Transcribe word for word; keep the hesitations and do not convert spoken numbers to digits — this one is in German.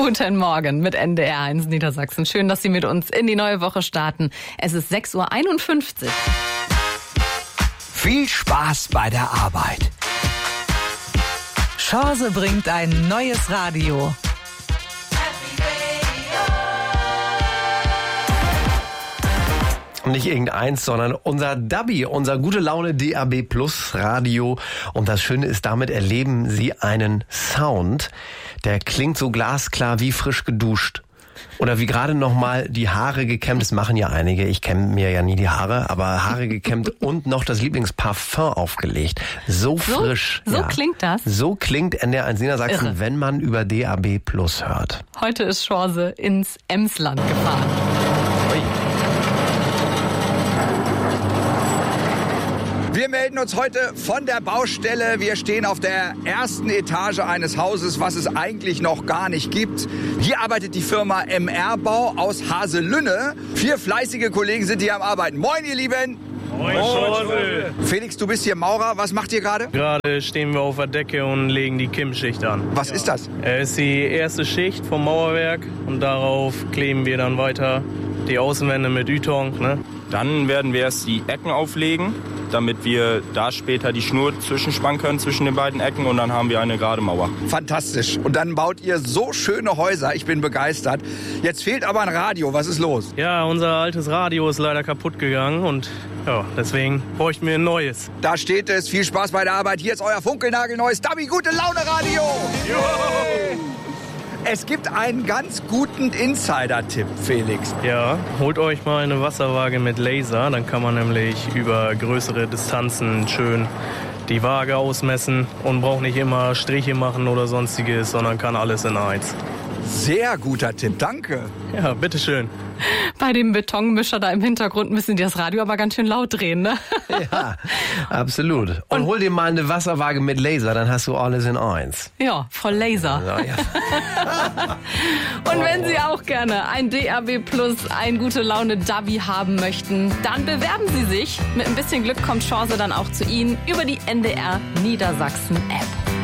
Guten Morgen mit N D R eins Niedersachsen. Schön, dass Sie mit uns in die neue Woche starten. Es ist sechs Uhr einundfünfzig. Viel Spaß bei der Arbeit. Chance bringt ein neues Radio. Nicht irgendeins, sondern unser Dabi, unser gute Laune D A B Plus Radio. Und das Schöne ist, damit erleben Sie einen Sound, der klingt so glasklar wie frisch geduscht. Oder wie gerade noch mal die Haare gekämmt, das machen ja einige, ich kämme mir ja nie die Haare, aber Haare gekämmt und noch das Lieblingsparfum aufgelegt. So frisch. So, so ja. klingt das. So klingt N D R eins Niedersachsen, Irre. wenn man über D A B Plus hört. Heute ist Chance ins Emsland gefahren. Wir melden uns heute von der Baustelle. Wir stehen auf der ersten Etage eines Hauses, was es eigentlich noch gar nicht gibt. Hier arbeitet die Firma M R Bau aus Haselünne. Vier fleißige Kollegen sind hier am Arbeiten. Moin, ihr Lieben. Moin, Chance. Felix, du bist hier Maurer. Was macht ihr gerade? Gerade stehen wir auf der Decke und legen die Kimmschicht an. Was ist das? Es ist die erste Schicht vom Mauerwerk und darauf kleben wir dann weiter die Außenwände mit Ytong. Ne? Dann werden wir erst die Ecken auflegen, damit wir da später die Schnur zwischenspannen können zwischen den beiden Ecken und dann haben wir eine gerade Mauer. Fantastisch. Und dann baut ihr so schöne Häuser. Ich bin begeistert. Jetzt fehlt aber ein Radio. Was ist los? Ja, unser altes Radio ist leider kaputt gegangen und ja, deswegen bräuchten wir ein neues. Da steht es. Viel Spaß bei der Arbeit. Hier ist euer funkelnagelneues Dabi Gute Laune Radio. Es gibt einen ganz guten Insider-Tipp, Felix. Ja, holt euch mal eine Wasserwaage mit Laser, dann kann man nämlich über größere Distanzen schön die Waage ausmessen und braucht nicht immer Striche machen oder sonstiges, sondern kann alles in eins. Sehr guter Tipp, danke. Ja, bitteschön. Bei dem Betonmischer da im Hintergrund müssen die das Radio aber ganz schön laut drehen, ne? Ja, absolut. Und, und hol dir mal eine Wasserwaage mit Laser, dann hast du alles in eins. Ja, voll Laser. Ja, ja. Und wenn Sie auch gerne ein D A B Plus, ein gute Laune Dabi haben möchten, dann bewerben Sie sich. Mit ein bisschen Glück kommt Chance dann auch zu Ihnen über die N D R Niedersachsen App.